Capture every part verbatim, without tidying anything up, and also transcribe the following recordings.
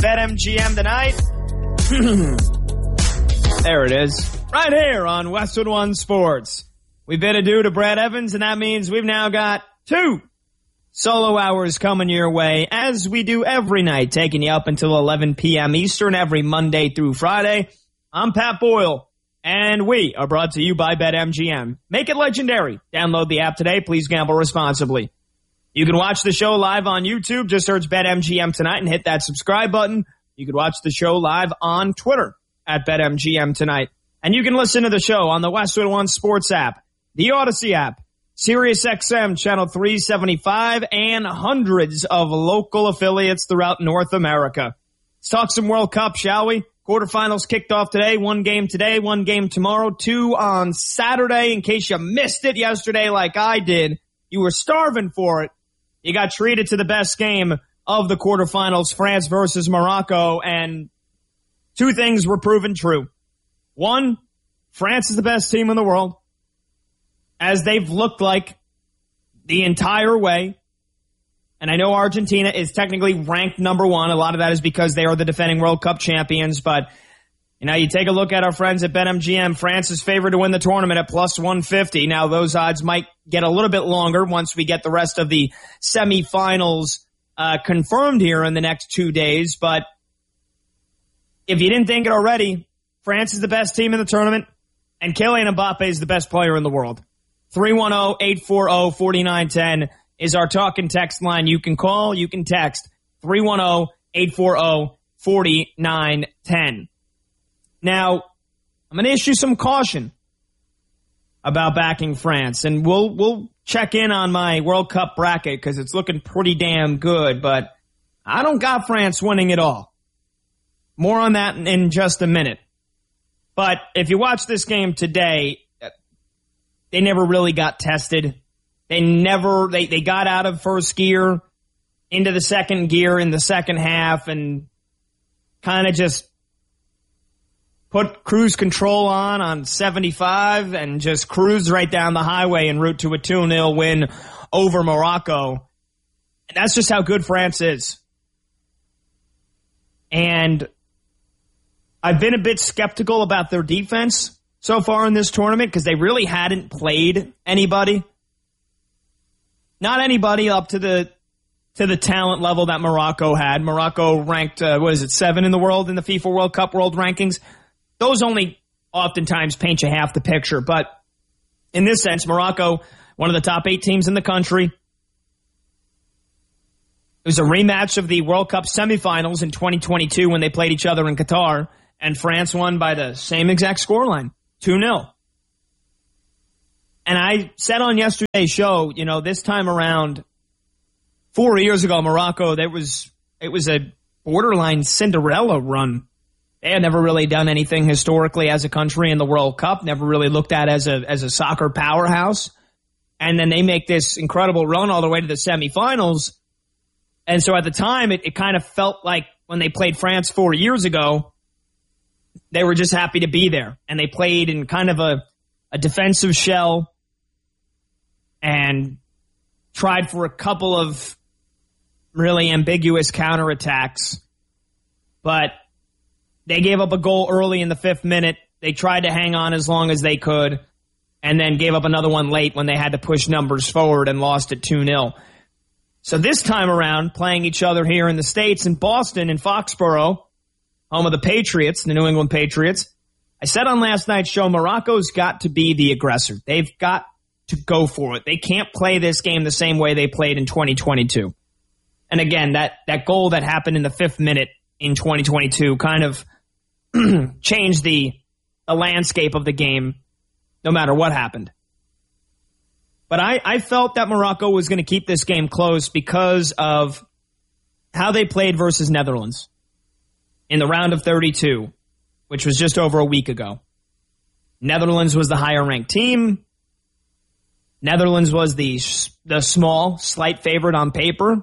BetMGM tonight. There it is. Right here on Westwood One Sports. We bid adieu to Brad Evans, and that means we've now got two solo hours coming your way, as we do every night, taking you up until eleven p.m. Eastern every Monday through Friday. I'm Pat Boyle, and we are brought to you by BetMGM. Make it legendary. Download the app today. Please gamble responsibly. You can watch the show live on YouTube. Just search BetMGM tonight and hit that subscribe button. You can watch the show live on Twitter at BetMGM tonight. And you can listen to the show on the Westwood One Sports app, the Odyssey app, Sirius X M Channel three seventy-five, and hundreds of local affiliates throughout North America. Let's talk some World Cup, shall we? Quarterfinals kicked off today. One game today, one game tomorrow, two on Saturday. In case you missed it yesterday like I did, you were starving for it. You got treated to the best game of the quarterfinals, France versus Morocco, and two things were proven true. One, France is the best team in the world, as they've looked like the entire way. And I know Argentina is technically ranked number one. A lot of that is because they are the defending World Cup champions. But, you know, you take a look at our friends at BetMGM. France is favored to win the tournament at plus one fifty. Now, those odds might get a little bit longer once we get the rest of the semifinals uh, confirmed here in the next two days. But if you didn't think it already, France is the best team in the tournament, and Kylian Mbappe is the best player in the world. three one zero, eight four zero, four nine one zero is our talk and text line. You can call, you can text three one zero, eight four zero, four nine one zero. Now, I'm going to issue some caution about backing France, and we'll we'll check in on my World Cup bracket because it's looking pretty damn good, but I don't got France winning it all. More on that in just a minute. But if you watch this game today, they never really got tested. They never, they, they got out of first gear into the second gear in the second half and kind of just put cruise control on on seventy-five and just cruise right down the highway en route to a two nil win over Morocco. And that's just how good France is. And I've been a bit skeptical about their defense so far in this tournament because they really hadn't played anybody. Not anybody up to the to the talent level that Morocco had. Morocco ranked, uh, what is it, seven in the world in the FIFA World Cup World Rankings. Those only oftentimes paint you half the picture. But in this sense, Morocco, one of the top eight teams in the country. It was a rematch of the World Cup semifinals in twenty twenty-two when they played each other in Qatar. And France won by the same exact scoreline, two nil. And I said on yesterday's show, you know, this time around, four years ago, Morocco, there was it was a borderline Cinderella run. They had never really done anything historically as a country in the World Cup, never really looked at as a as a soccer powerhouse. And then they make this incredible run all the way to the semifinals. And so at the time, it, it kind of felt like when they played France four years ago, they were just happy to be there. And they played in kind of a, a defensive shell and tried for a couple of really ambiguous counterattacks. But they gave up a goal early in the fifth minute. They tried to hang on as long as they could and then gave up another one late when they had to push numbers forward and lost it two nil. So this time around, playing each other here in the States, in Boston, in Foxborough, home of the Patriots, the New England Patriots, I said on last night's show, Morocco's got to be the aggressor. They've got to go for it. They can't play this game the same way they played in twenty twenty-two. And again, that, that goal that happened in the fifth minute in twenty twenty-two kind of changed the, the landscape of the game no matter what happened. But I, I felt that Morocco was going to keep this game close because of how they played versus Netherlands in the round of thirty-two, which was just over a week ago. Netherlands was the higher-ranked team. Netherlands was the the small, slight favorite on paper.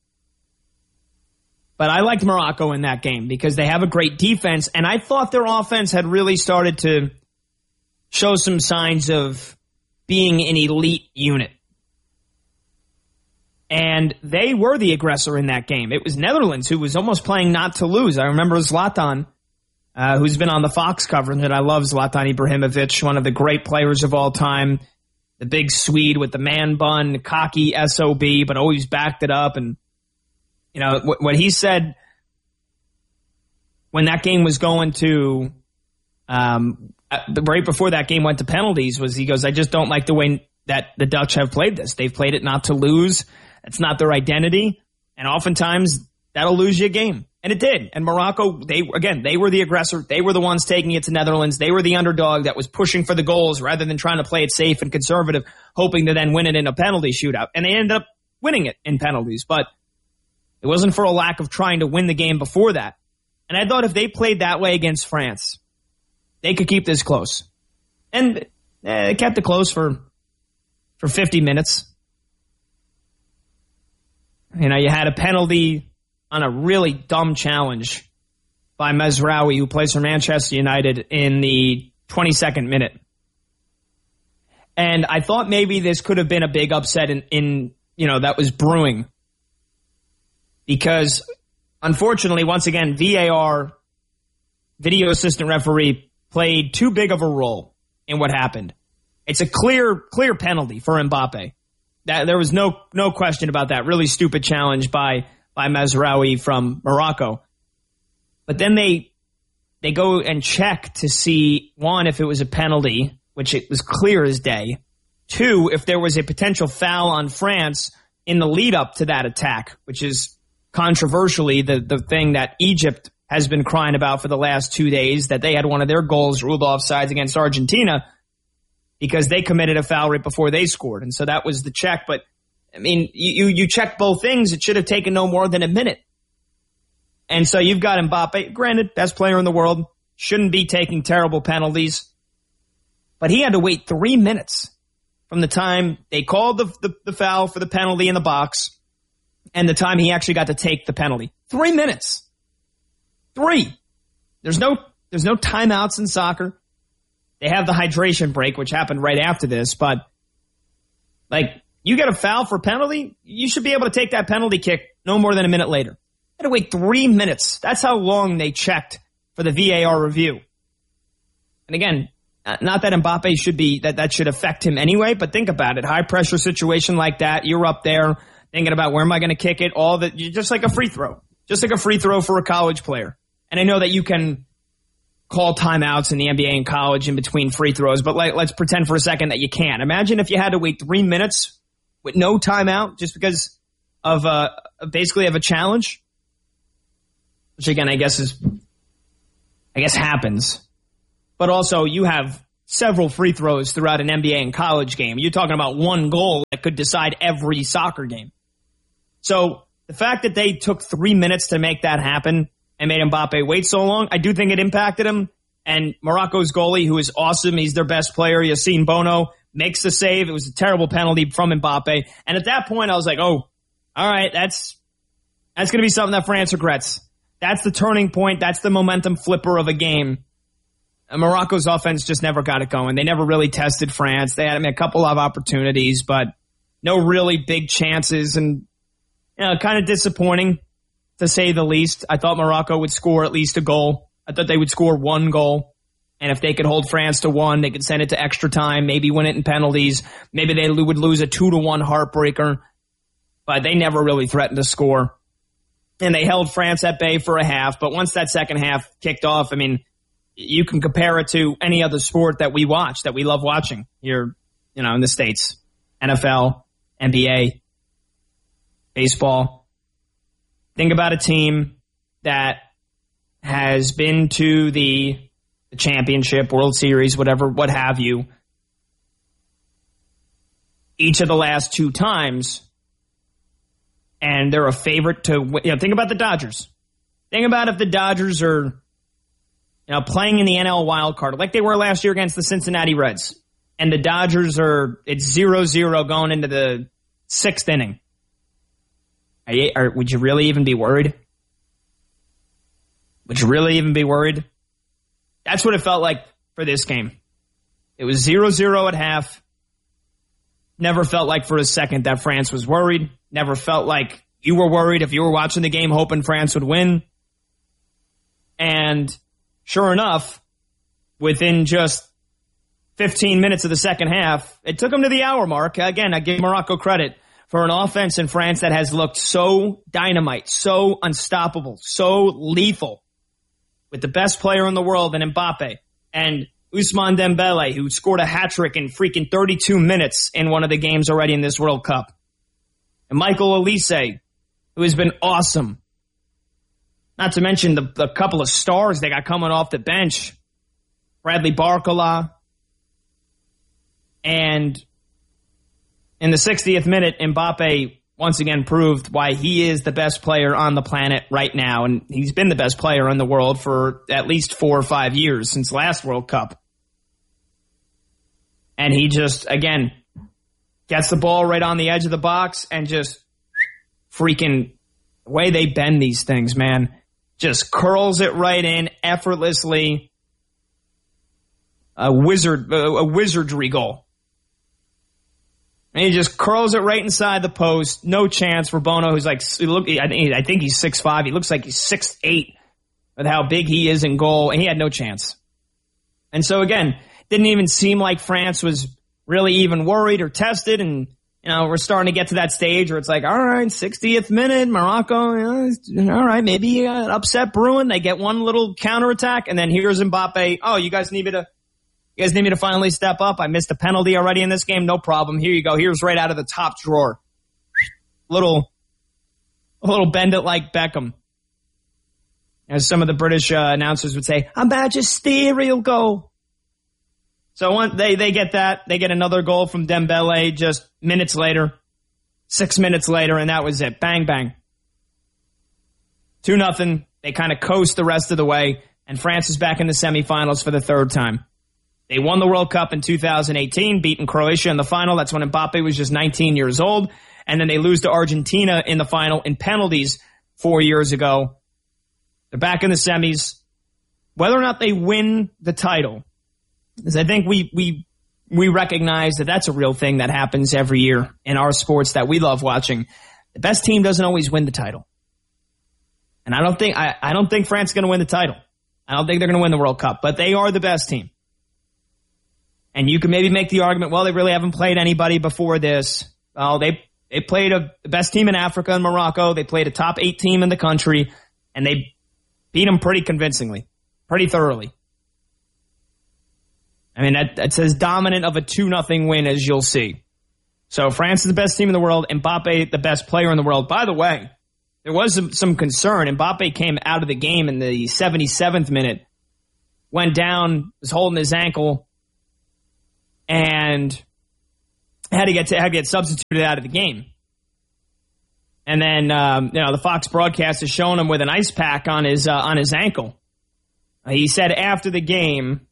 But I liked Morocco in that game because they have a great defense, and I thought their offense had really started to show some signs of being an elite unit. And they were the aggressor in that game. It was Netherlands who was almost playing not to lose. I remember Zlatan, uh, who's been on the Fox covering it. I love Zlatan Ibrahimovic, one of the great players of all time. The big Swede with the man bun, cocky S O B, but always backed it up. And, you know, what, what he said when that game was going to, um, right before that game went to penalties was he goes, I just don't like the way that the Dutch have played this. They've played it not to lose. It's not their identity. And oftentimes that'll lose you a game. And it did. And Morocco, they again, they were the aggressor. They were the ones taking it to Netherlands. They were the underdog that was pushing for the goals rather than trying to play it safe and conservative, hoping to then win it in a penalty shootout. And they ended up winning it in penalties. But it wasn't for a lack of trying to win the game before that. And I thought if they played that way against France, they could keep this close. And eh, they kept it close for, for fifty minutes. You know, you had a penalty on a really dumb challenge by Mezraoui, who plays for Manchester United, in the twenty-second minute. And I thought maybe this could have been a big upset in, in you know, that was brewing. Because, unfortunately, once again, V A R, video assistant referee, played too big of a role in what happened. It's a clear, clear penalty for Mbappe. That, there was no no question about that. Really stupid challenge by by Mezraoui from Morocco. But then they they go and check to see, one, if it was a penalty, which it was clear as day. Two, if there was a potential foul on France in the lead up to that attack, which is controversially the, the thing that Egypt has been crying about for the last two days, that they had one of their goals ruled offsides against Argentina because they committed a foul right before they scored. And so that was the check. But, I mean, you, you check both things. It should have taken no more than a minute. And so you've got Mbappe, granted, best player in the world, shouldn't be taking terrible penalties. But he had to wait three minutes from the time they called the, the, the foul for the penalty in the box and the time he actually got to take the penalty. Three minutes. Three. There's no, there's no timeouts in soccer. They have the hydration break, which happened right after this, but like, you get a foul for penalty, you should be able to take that penalty kick no more than a minute later. Had to wait three minutes. That's how long they checked for the V A R review. And again, not that Mbappe should be, that, that should affect him anyway, but think about it. High pressure situation like that, you're up there thinking about where am I going to kick it, all that, just like a free throw. Just like a free throw for a college player. And I know that you can call timeouts in the N B A and college in between free throws, but like, let's pretend for a second that you can't. Imagine if you had to wait three minutes with no timeout just because of uh, basically of a challenge, which again I guess is I guess happens. But also you have several free throws throughout an N B A and college game. You're talking about one goal that could decide every soccer game. So the fact that they took three minutes to make that happen and made Mbappe wait so long, I do think it impacted him. And Morocco's goalie, who is awesome, he's their best player, Yassine Bono, makes the save. It was a terrible penalty from Mbappe. And at that point, I was like, oh, all right, that's that's going to be something that France regrets. That's the turning point. That's the momentum flipper of a game. And Morocco's offense just never got it going. They never really tested France. They had I mean, a couple of opportunities, but no really big chances. And, you know, kind of disappointing, to say the least. I thought Morocco would score at least a goal. I thought they would score one goal. And if they could hold France to one, they could send it to extra time, maybe win it in penalties. Maybe they would lose a two to one heartbreaker. But they never really threatened to score. And they held France at bay for a half. But once that second half kicked off, I mean, you can compare it to any other sport that we watch, that we love watching here, you know, in the States. N F L, N B A, baseball. Think about a team that has been to the, the championship, World Series, whatever, what have you, each of the last two times, and they're a favorite to, you know, think about the Dodgers. Think about if the Dodgers are, you know, playing in the N L wild card like they were last year against the Cincinnati Reds, and the Dodgers are, it's zero zero going into the sixth inning. Are you, are, would you really even be worried? Would you really even be worried? That's what it felt like for this game. It was zero zero at half. Never felt like for a second that France was worried. Never felt like you were worried if you were watching the game hoping France would win. And sure enough, within just fifteen minutes of the second half, it took them to the hour mark. Again, I give Morocco credit for an offense in France that has looked so dynamite, so unstoppable, so lethal, with the best player in the world in Mbappe and Ousmane Dembele, who scored a hat-trick in freaking thirty-two minutes in one of the games already in this World Cup. And Michael Olise, who has been awesome. Not to mention the, the couple of stars they got coming off the bench. Bradley Barcola. And in the sixtieth minute, Mbappe once again proved why he is the best player on the planet right now. And he's been the best player in the world for at least four or five years since last World Cup. And he just, again, gets the ball right on the edge of the box and just freaking, the way they bend these things, man, just curls it right in effortlessly. A wizard, a wizardry goal. And he just curls it right inside the post. No chance for Bono, who's like, look, I think, I think he's six five. He looks like he's six eight with how big he is in goal, and he had no chance. And so again, didn't even seem like France was really even worried or tested. And, you know, we're starting to get to that stage where it's like, all right, sixtieth minute, Morocco, you know, all right, maybe uh, upset brewing. They get one little counterattack, and then here's Mbappe. Oh, you guys need me to... You guys need me to finally step up. I missed a penalty already in this game. No problem. Here you go. Here's right out of the top drawer. Little, a little bend it like Beckham. As some of the British uh, announcers would say, a magisterial goal. So one, they, they get that. They get another goal from Dembele just minutes later. Six minutes later, and that was it. Bang, bang. Two nothing. They kind of coast the rest of the way, and France is back in the semifinals for the third time. They won the World Cup in two thousand eighteen, beating Croatia in the final. That's when Mbappe was just nineteen years old. And then they lose to Argentina in the final in penalties four years ago. They're back in the semis. Whether or not they win the title, because I think we, we, we recognize that that's a real thing that happens every year in our sports that we love watching. The best team doesn't always win the title. And I don't think, I, I don't think France is going to win the title. I don't think they're going to win the World Cup, but they are the best team. And you can maybe make the argument, well, they really haven't played anybody before this. Well, they they played a, the best team in Africa in Morocco. They played a top eight team in the country, and they beat them pretty convincingly, pretty thoroughly. I mean, that, that's as dominant of a two nothing win as you'll see. So France is the best team in the world. Mbappe, the best player in the world. By the way, there was some, some concern. Mbappe came out of the game in the seventy-seventh minute, went down, was holding his ankle, and had to get to, had to get substituted out of the game. And then, um, you know, the Fox broadcast is showing him with an ice pack on his uh, on his ankle. Uh, he said after the game,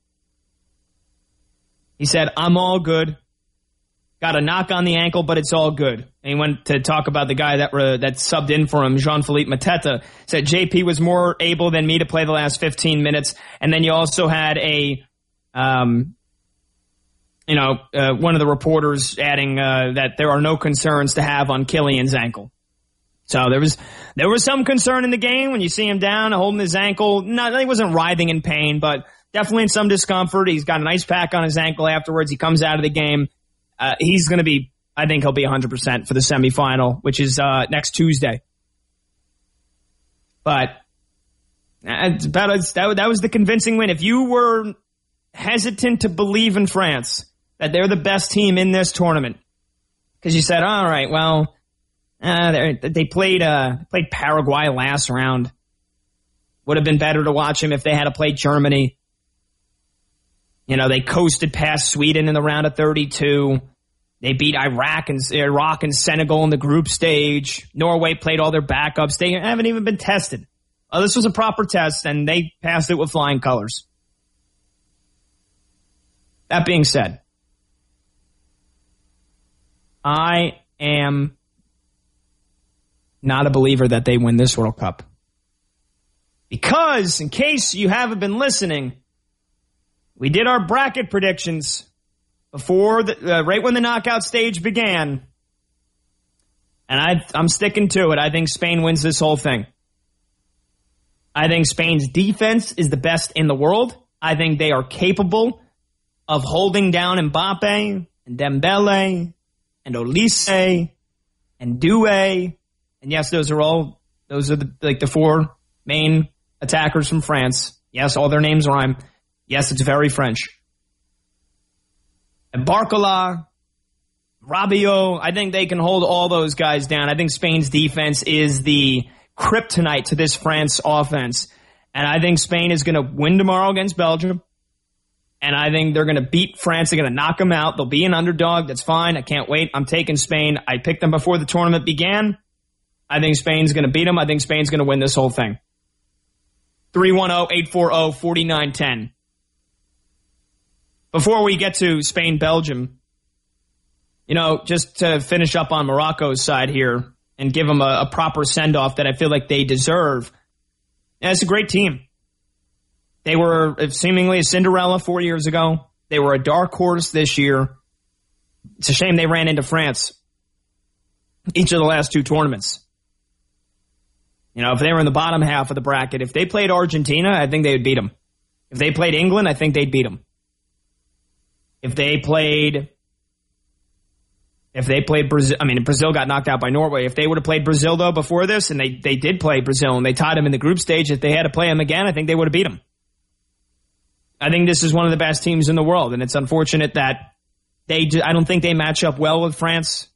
he said, "I'm all good. Got a knock on the ankle, but it's all good." And he went to talk about the guy that uh, that subbed in for him, Jean-Philippe Mateta. Said J P was more able than me to play the last fifteen minutes. And then you also had a... Um, You know, uh, one of the reporters adding uh, that there are no concerns to have on Kylian's ankle. So there was there was some concern in the game when you see him down, holding his ankle. Not, he wasn't writhing in pain, but definitely in some discomfort. He's got an ice pack on his ankle afterwards. He comes out of the game. Uh, he's going to be, I think he'll be one hundred percent for the semifinal, which is uh, next Tuesday. But that, that was the convincing win. If you were hesitant to believe in France, that they're the best team in this tournament, because you said, all right, well, uh, they played uh, played Paraguay last round. Would have been better to watch them if they had to play Germany. You know, they coasted past Sweden in the round of thirty-two. They beat Iraq and Iraq and Senegal in the group stage. Norway played all their backups. They haven't even been tested. Well, this was a proper test, and they passed it with flying colors. That being said, I am not a believer that they win this World Cup. Because, in case you haven't been listening, we did our bracket predictions before, the, uh, right when the knockout stage began. And I, I'm sticking to it. I think Spain wins this whole thing. I think Spain's defense is the best in the world. I think they are capable of holding down Mbappe and Dembele and Olise and Doué. And yes, those are all, those are the, like the four main attackers from France. Yes, all their names rhyme. Yes, it's very French. And Barcola, Rabiot, I think they can hold all those guys down. I think Spain's defense is the kryptonite to this France offense. And I think Spain is going to win tomorrow against Belgium. And I think they're going to beat France. They're going to knock them out. They'll be an underdog. That's fine. I can't wait. I'm taking Spain. I picked them before the tournament began. I think Spain's going to beat them. I think Spain's going to win this whole thing. three one zero, eight four zero, four nine one zero. Before we get to Spain-Belgium, you know, just to finish up on Morocco's side here and give them a, a proper send-off that I feel like they deserve. And it's a great team. They were seemingly a Cinderella four years ago. They were a dark horse this year. It's a shame they ran into France each of the last two tournaments. You know, if they were in the bottom half of the bracket, if they played Argentina, I think they would beat them. If they played England, I think they'd beat them. If they played, if they played Brazil, I mean, Brazil got knocked out by Norway. If they would have played Brazil, though, before this, and they, they did play Brazil, and they tied them in the group stage, if they had to play them again, I think they would have beat them. I think this is one of the best teams in the world, and it's unfortunate that they, I don't think they match up well with France.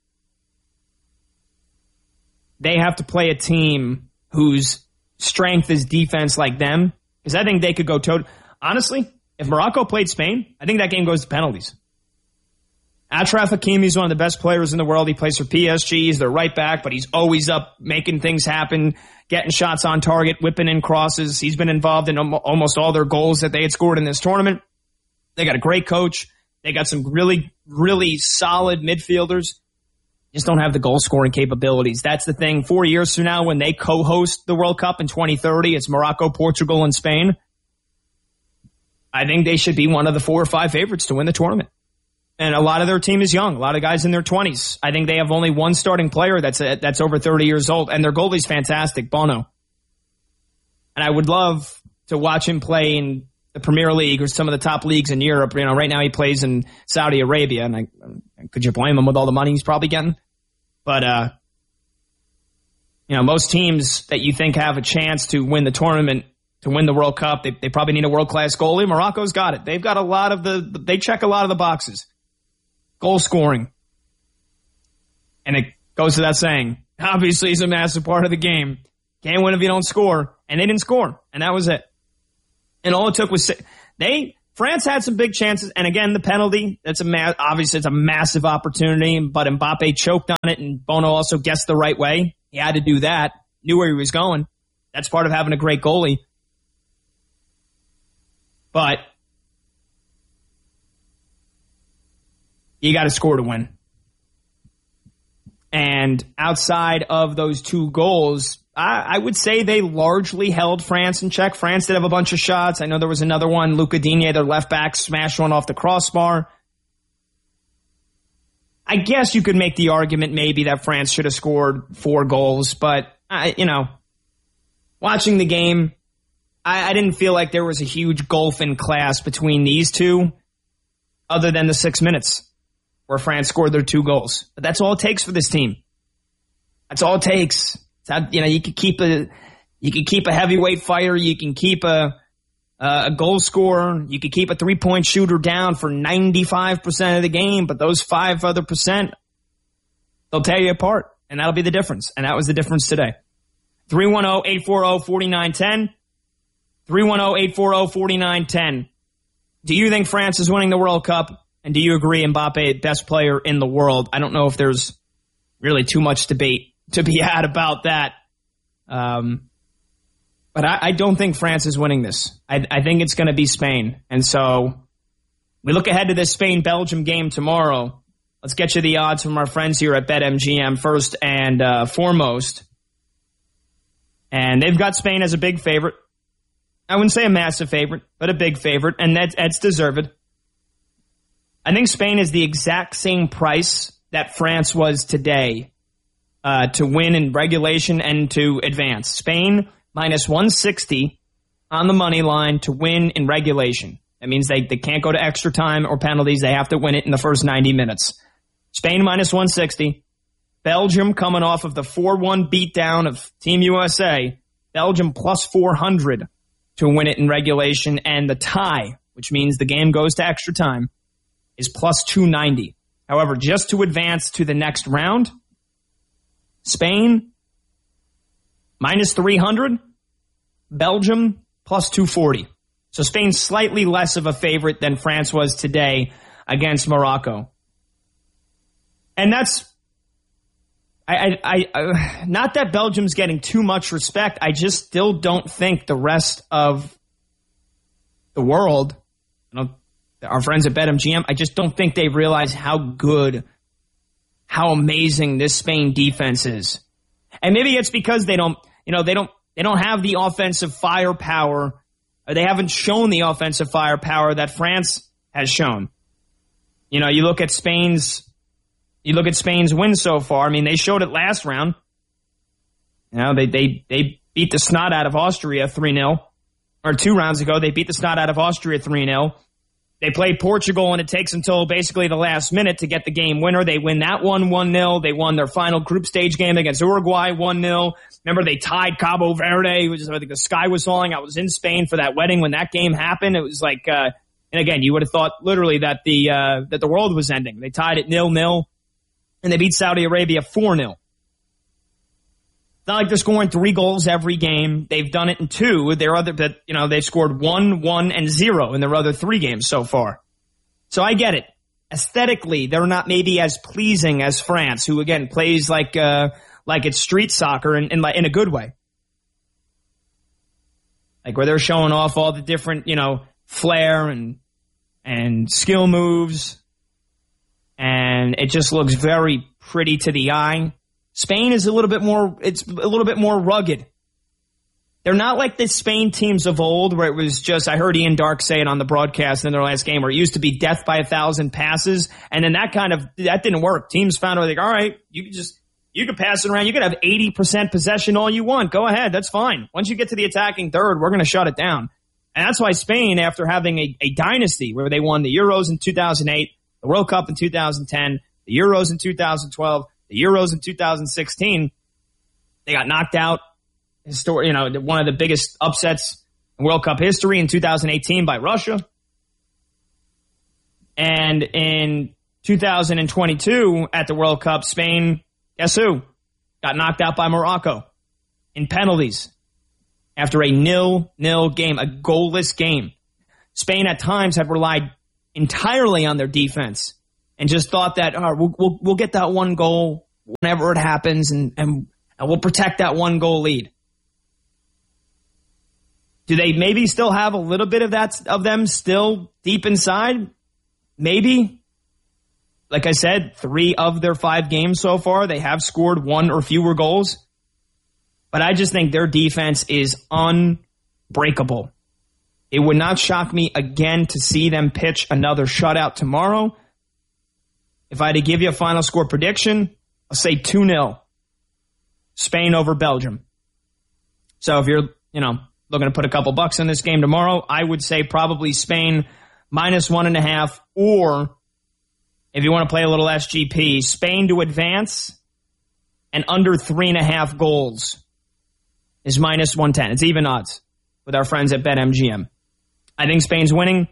They have to play a team whose strength is defense like them, because I think they could go toe. Honestly, if Morocco played Spain, I think that game goes to penalties. Achraf Hakimi is one of the best players in the world. He plays for P S G. He's their right back, but he's always up making things happen, getting shots on target, whipping in crosses. He's been involved in almost all their goals that they had scored in this tournament. They got a great coach. They got some really, really solid midfielders. Just don't have the goal-scoring capabilities. That's the thing. Four years from now, when they co-host the World Cup in twenty thirty, it's Morocco, Portugal, and Spain. I think they should be one of the four or five favorites to win the tournament. And a lot of their team is young. A lot of guys in their twenties. I think they have only one starting player that's a, that's over thirty years old, and their goalie's fantastic, Bono. And I would love to watch him play in the Premier League or some of the top leagues in Europe. You know, right now he plays in Saudi Arabia, and I, could you blame him with all the money he's probably getting? But, uh, you know, most teams that you think have a chance to win the tournament, to win the World Cup, they, they probably need a world-class goalie. Morocco's got it. They've got a lot of the, they check a lot of the boxes. Goal scoring. And it goes to that saying, obviously it's a massive part of the game. Can't win if you don't score. And they didn't score. And that was it. And all it took was, they, France had some big chances. And again, the penalty, that's a ma- obviously it's a massive opportunity, but Mbappe choked on it, and Bono also guessed the right way. He had to do that. Knew where he was going. That's part of having a great goalie. But you got to score to win. And outside of those two goals, I, I would say they largely held France in check. France did have a bunch of shots. I know there was another one. Luca Digne, their left back, smashed one off the crossbar. I guess you could make the argument maybe that France should have scored four goals. But, I, you know, watching the game, I, I didn't feel like there was a huge gulf in class between these two other than the six minutes where France scored their two goals. But that's all it takes for this team. That's all it takes. It's how, you know, you could keep a, you could keep a heavyweight fighter. You can keep a, a goal scorer. You could keep a three point shooter down for ninety-five percent of the game. But those five other percent, they'll tear you apart. And that'll be the difference. And that was the difference today. three one zero, eight four zero, four nine one zero. three one zero, eight four zero, four nine one zero. Do you think France is winning the World Cup? And do you agree Mbappe, best player in the world? I don't know if there's really too much debate to be had about that. Um, but I, I don't think France is winning this. I, I think it's going to be Spain. And so we look ahead to this Spain-Belgium game tomorrow. Let's get you the odds from our friends here at BetMGM first and uh, foremost. And they've got Spain as a big favorite. I wouldn't say a massive favorite, but a big favorite, and that's, that's deserved. I think Spain is the exact same price that France was today uh, to win in regulation and to advance. Spain minus one sixty on the money line to win in regulation. That means they, they can't go to extra time or penalties. They have to win it in the first ninety minutes. Spain minus one sixty. Belgium coming off of the four one beatdown of Team U S A. Belgium plus four hundred to win it in regulation. And the tie, which means the game goes to extra time, is plus two ninety. However, just to advance to the next round, Spain minus three hundred. Belgium plus two forty. So Spain's slightly less of a favorite than France was today against Morocco. And that's, I, I, I, not that Belgium's getting too much respect. I just still don't think the rest of the world, you know, our friends at BetMGM, I just don't think they realize how good, how amazing this Spain defense is. And maybe it's because they don't, you know, they don't, they don't have the offensive firepower. Or they haven't shown the offensive firepower that France has shown. You know, you look at Spain's, you look at Spain's win so far. I mean, they showed it last round. You know, they they they beat the snot out of Austria three nil. Or two rounds ago, they beat the snot out of Austria three nil. They played Portugal, and it takes until basically the last minute to get the game winner. They win that one one nil. They won their final group stage game against Uruguay one nil. Remember, they tied Cabo Verde. It was, I think the sky was falling. I was in Spain for that wedding when that game happened. It was like, uh, and again, you would have thought literally that the uh, that the world was ending. They tied it nil nil, and they beat Saudi Arabia four nil. It's not like they're scoring three goals every game. They've done it in two. Their other, but you know, they've scored one, one, and zero in their other three games so far. So I get it. Aesthetically, they're not maybe as pleasing as France, who again plays like uh, like it's street soccer in, in in a good way, like where they're showing off all the different, you know, flair and and skill moves, and it just looks very pretty to the eye. Spain is a little bit more, it's a little bit more rugged. They're not like the Spain teams of old where it was just, I heard Ian Dark say it on the broadcast in their last game, where it used to be death by a thousand passes. And then that kind of, that didn't work. Teams found out, like, all right, you could just, you could pass it around. You could have eighty percent possession all you want. Go ahead. That's fine. Once you get to the attacking third, we're going to shut it down. And that's why Spain, after having a, a dynasty where they won the Euros in two thousand eight, the World Cup in two thousand ten, the Euros in two thousand twelve, the Euros in two thousand sixteen, they got knocked out. Histor- you know, one of the biggest upsets in World Cup history in two thousand eighteen by Russia. And in two thousand twenty-two at the World Cup, Spain, guess who? Got knocked out by Morocco in penalties after a nil-nil game, a goalless game. Spain at times have relied entirely on their defense and just thought that, oh, we'll, we'll, we'll get that one goal whenever it happens, and, and, and we'll protect that one goal lead. Do they maybe still have a little bit of that, of them still deep inside? Maybe. Like I said, three of their five games so far, they have scored one or fewer goals. But I just think their defense is unbreakable. It would not shock me again to see them pitch another shutout tomorrow. If I had to give you a final score prediction, I'll say two nil. Spain over Belgium. So if you're, you know, looking to put a couple bucks in this game tomorrow, I would say probably Spain minus one and a half, or if you want to play a little S G P, Spain to advance and under three and a half goals is minus one ten. It's even odds with our friends at BetMGM. I think Spain's winning.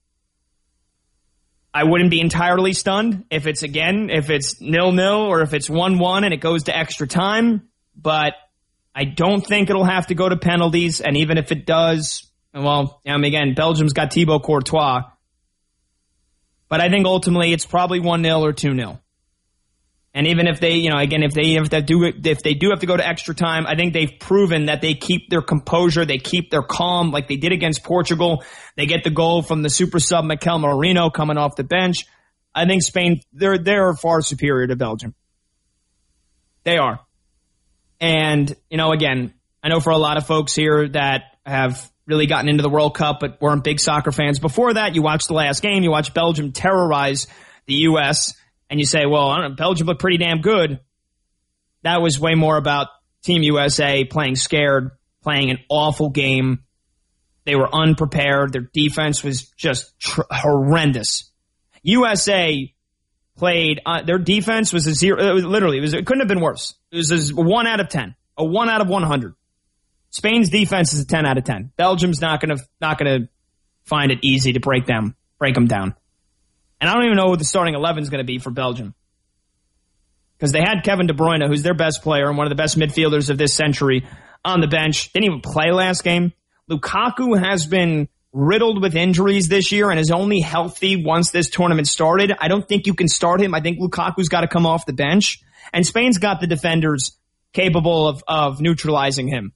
I wouldn't be entirely stunned if it's, again, if it's nil-nil or if it's one one and it goes to extra time. But I don't think it'll have to go to penalties. And even if it does, well, I mean, again, Belgium's got Thibaut Courtois. But I think ultimately it's probably one nil or two nil. And even if they, you know, again, if they if they do if they do have to go to extra time, I think they've proven that they keep their composure, they keep their calm, like they did against Portugal. They get the goal from the super sub Mikel Merino coming off the bench. I think Spain, they're they're far superior to Belgium. They are. And, you know, again, I know for a lot of folks here that have really gotten into the World Cup but weren't big soccer fans before that, you watch the last game, you watch Belgium terrorize the U S, and you say, well, I don't know, Belgium looked pretty damn good. That was way more about Team U S A playing scared, playing an awful game. They were unprepared. Their defense was just tr- horrendous. U S A played, uh, their defense was a zero, it was literally, it, was, it couldn't have been worse. It was a one out of ten, a one out of one hundred. Spain's defense is a ten out of ten. Belgium's not going to, not going to find it easy to break them, break them down. And I don't even know who the starting eleven is going to be for Belgium. Because they had Kevin De Bruyne, who's their best player and one of the best midfielders of this century, on the bench. Didn't even play last game. Lukaku has been riddled with injuries this year and is only healthy once this tournament started. I don't think you can start him. I think Lukaku's got to come off the bench. And Spain's got the defenders capable of, of neutralizing him.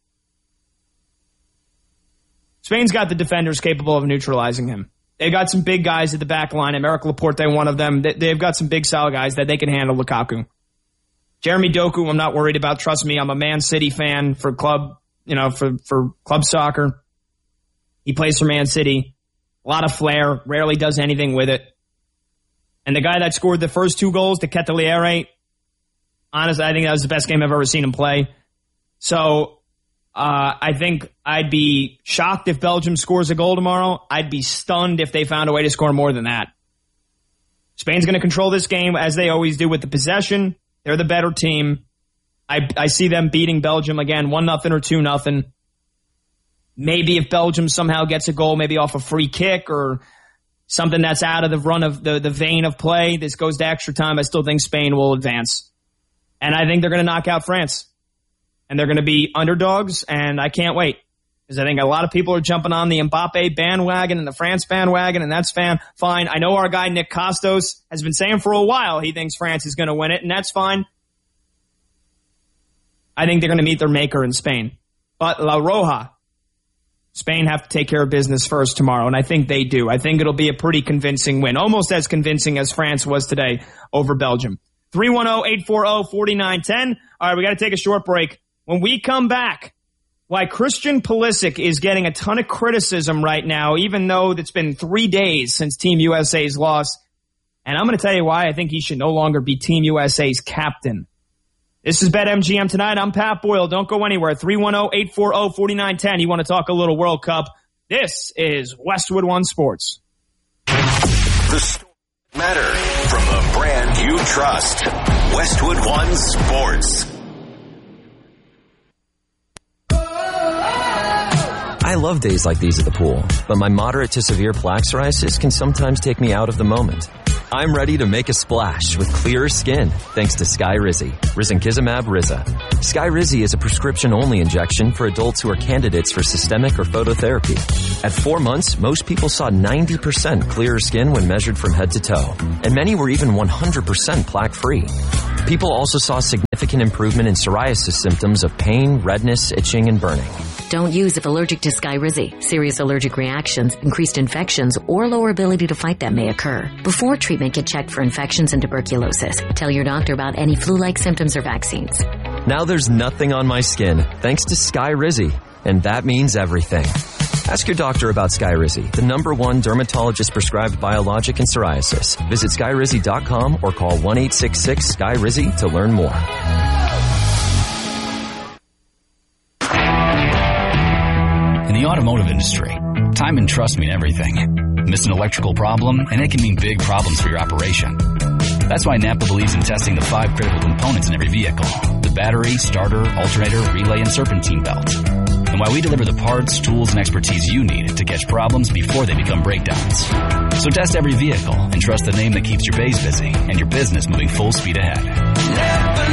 Spain's got the defenders capable of neutralizing him. They've got some big guys at the back line. Emerick Laporte, one of them. They've got some big solid guys that they can handle Lukaku. Jeremy Doku, I'm not worried about. Trust me, I'm a Man City fan for club, you know, for, for club soccer. He plays for Man City. A lot of flair, rarely does anything with it. And the guy that scored the first two goals, De Ketelaere, honestly, I think that was the best game I've ever seen him play. So, uh, I think I'd be shocked if Belgium scores a goal tomorrow. I'd be stunned if they found a way to score more than that. Spain's going to control this game as they always do with the possession. They're the better team. I, I see them beating Belgium again, one nothing or two nothing. Maybe if Belgium somehow gets a goal, maybe off a free kick or something that's out of the run of the, the vein of play, this goes to extra time, I still think Spain will advance. And I think they're going to knock out France. And they're going to be underdogs, and I can't wait. Because I think a lot of people are jumping on the Mbappe bandwagon and the France bandwagon, and that's fan, fine. I know our guy Nick Kostos has been saying for a while he thinks France is going to win it, and that's fine. I think they're going to meet their maker in Spain. But La Roja, Spain have to take care of business first tomorrow, and I think they do. I think it'll be a pretty convincing win, almost as convincing as France was today over Belgium. three one zero, eight four zero, four nine one zero. All right, we got to take a short break. When we come back, why Christian Pulisic is getting a ton of criticism right now, even though it's been three days since Team U S A's loss. And I'm going to tell you why I think he should no longer be Team U S A's captain. This is BetMGM Tonight. I'm Pat Boyle. Don't go anywhere. three one zero, eight four zero, four nine one zero. You want to talk a little World Cup? This is Westwood One Sports. The stories matter from the brand you trust. Westwood One Sports. I love days like these at the pool, but my moderate to severe plaque psoriasis can sometimes take me out of the moment. I'm ready to make a splash with clearer skin thanks to Skyrizi, risankizumab Riza. Skyrizi is a prescription-only injection for adults who are candidates for systemic or phototherapy. At four months, most people saw ninety percent clearer skin when measured from head to toe, and many were even one hundred percent plaque-free. People also saw significant improvement in psoriasis symptoms of pain, redness, itching, and burning. Don't use if allergic to Skyrizi. Serious allergic reactions, increased infections, or lower ability to fight them may occur. Before treatment, get checked for infections and tuberculosis. Tell your doctor about any flu-like symptoms or vaccines. Now there's nothing on my skin thanks to Skyrizi, and that means everything. Ask your doctor about Skyrizi, the number one dermatologist-prescribed biologic in psoriasis. Visit skyrizi dot com or call one eight six six, S K Y R I Z I to learn more. In the automotive industry, time and trust mean everything. Miss an electrical problem, and it can mean big problems for your operation. That's why Napa believes in testing the five critical components in every vehicle: the battery, starter, alternator, relay, and serpentine belt. And why we deliver the parts, tools, and expertise you need to catch problems before they become breakdowns. So test every vehicle and trust the name that keeps your bays busy and your business moving full speed ahead. Napa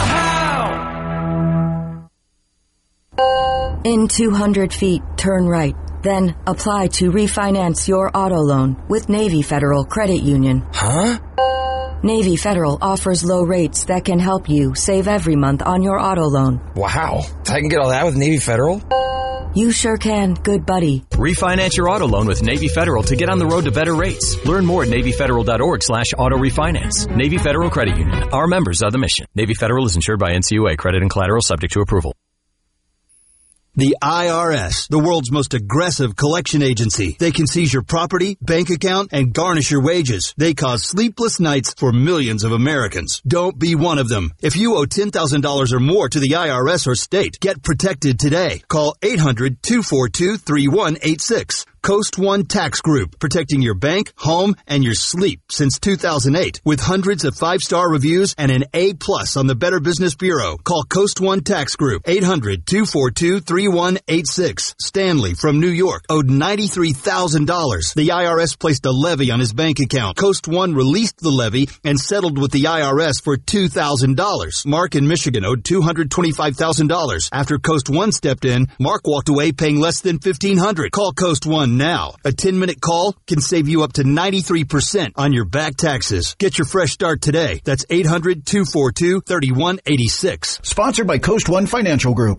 know-how. In two hundred feet, turn right. Then apply to refinance your auto loan with Navy Federal Credit Union. Huh? Navy Federal offers low rates that can help you save every month on your auto loan. Wow. I can get all that with Navy Federal? You sure can, good buddy. Refinance your auto loan with Navy Federal to get on the road to better rates. Learn more at NavyFederal.org slash auto refinance. Navy Federal Credit Union. Our members are the mission. Navy Federal is insured by N C U A. Credit and collateral subject to approval. The I R S, the world's most aggressive collection agency. They can seize your property, bank account, and garnish your wages. They cause sleepless nights for millions of Americans. Don't be one of them. If you owe ten thousand dollars or more to the I R S or state, get protected today. Call eight hundred, two four two, three one eight six. Coast One Tax Group, protecting your bank, home, and your sleep since two thousand eight. With hundreds of five-star reviews and an A plus on the Better Business Bureau. Call Coast One Tax Group, eight hundred, two four two, three one eight six. Stanley from New York owed ninety-three thousand dollars. The I R S placed a levy on his bank account. Coast One released the levy and settled with the I R S for two thousand dollars. Mark in Michigan owed two hundred twenty-five thousand dollars. After Coast One stepped in, Mark walked away paying less than fifteen hundred dollars. Call Coast One now. A ten-minute call can save you up to ninety-three percent on your back taxes. Get your fresh start today. That's eight hundred, two four two, three one eight six. Sponsored by Coast One Financial Group.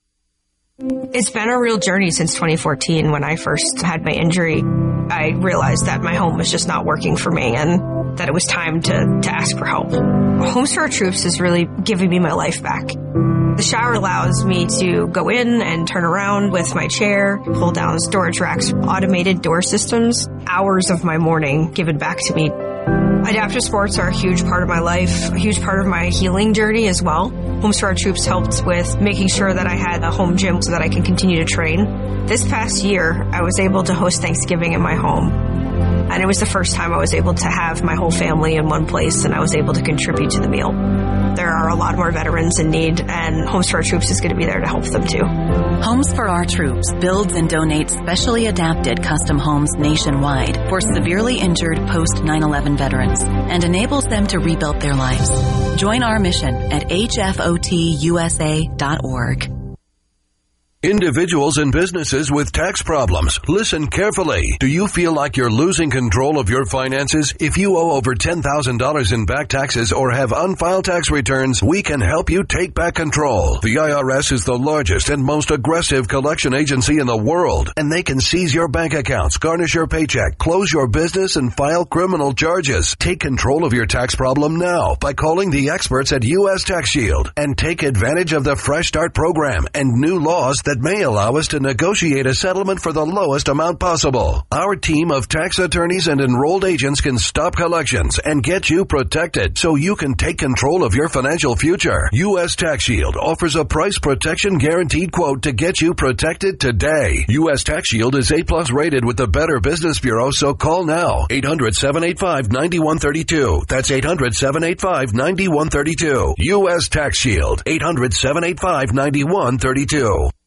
It's been a real journey since twenty fourteen. When I first had my injury, I realized that my home was just not working for me and that it was time to, to ask for help. Homes for Our Troops is really giving me my life back. The shower allows me to go in and turn around with my chair, pull down storage racks, automated door systems, hours of my morning given back to me. Adaptive sports are a huge part of my life, a huge part of my healing journey as well. Homes for Our Troops helped with making sure that I had a home gym so that I can continue to train. This past year, I was able to host Thanksgiving in my home. And it was the first time I was able to have my whole family in one place and I was able to contribute to the meal. There are a lot more veterans in need, and Homes for Our Troops is going to be there to help them too. Homes for Our Troops builds and donates specially adapted custom homes nationwide for severely injured post nine eleven veterans and enables them to rebuild their lives. Join our mission at H F O T U S A dot org. Individuals and businesses with tax problems, listen carefully. Do you feel like you're losing control of your finances? If you owe over ten thousand dollars in back taxes or have unfiled tax returns, we can help you take back control. The I R S is the largest and most aggressive collection agency in the world, and they can seize your bank accounts, garnish your paycheck, close your business, and file criminal charges. Take control of your tax problem now by calling the experts at U S Tax Shield and take advantage of the Fresh Start program and new laws that that may allow us to negotiate a settlement for the lowest amount possible. Our team of tax attorneys and enrolled agents can stop collections and get you protected so you can take control of your financial future. U S Tax Shield offers a price protection guaranteed quote to get you protected today. U S Tax Shield is A plus rated with the Better Business Bureau, so call now. eight hundred, seven eight five, nine one three two. That's eight hundred, seven eight five, nine one three two. U S Tax Shield. eight hundred, seven eight five, nine one three two.